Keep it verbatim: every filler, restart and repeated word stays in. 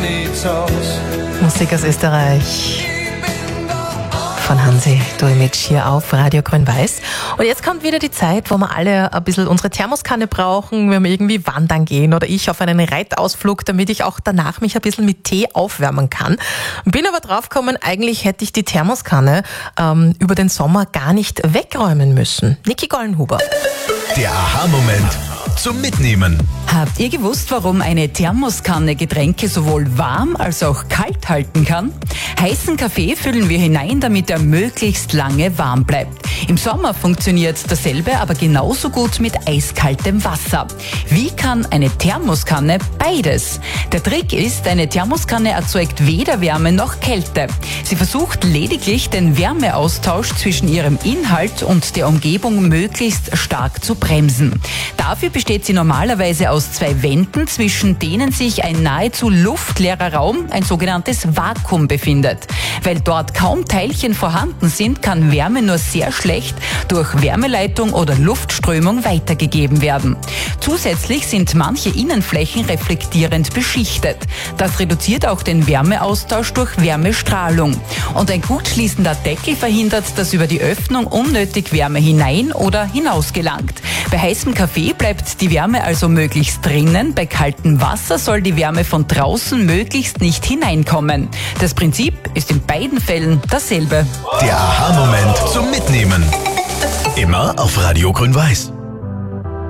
Musik aus Österreich von Hansi Duimitsch hier auf Radio Grün-Weiß. Und jetzt kommt wieder die Zeit, wo wir alle ein bisschen unsere Thermoskanne brauchen, wenn wir irgendwie wandern gehen oder ich auf einen Reitausflug, damit ich auch danach mich ein bisschen mit Tee aufwärmen kann. Bin aber draufgekommen, eigentlich hätte ich die Thermoskanne ähm, über den Sommer gar nicht wegräumen müssen. Niki Gollenhuber. Der Aha-Moment zum Mitnehmen. Habt ihr gewusst, warum eine Thermoskanne Getränke sowohl warm als auch kalt halten kann? Heißen Kaffee füllen wir hinein, damit er möglichst lange warm bleibt. Im Sommer funktioniert dasselbe, aber genauso gut mit eiskaltem Wasser. Wie kann eine Thermoskanne beides? Der Trick ist, eine Thermoskanne erzeugt weder Wärme noch Kälte. Sie versucht lediglich, den Wärmeaustausch zwischen ihrem Inhalt und der Umgebung möglichst stark zu bremsen. Dafür besteht sie normalerweise aus zwei Wänden, zwischen denen sich ein nahezu luftleerer Raum, ein sogenanntes Vakuum, befindet. Weil dort kaum Teilchen vorhanden sind, kann Wärme nur sehr schlecht durch Wärmeleitung oder Luftströmung weitergegeben werden. Zusätzlich sind manche Innenflächen reflektierend beschichtet. Das reduziert auch den Wärmeaustausch durch Wärmestrahlung. Und ein gut schließender Deckel verhindert, dass über die Öffnung unnötig Wärme hinein oder hinaus gelangt. Bei heißem Kaffee bleibt die Wärme also möglichst drinnen, bei kaltem Wasser soll die Wärme von draußen möglichst nicht hineinkommen. Das Prinzip ist in beiden Fällen dasselbe. Der Aha-Moment zum Mitnehmen. Immer auf Radio Grün-Weiß.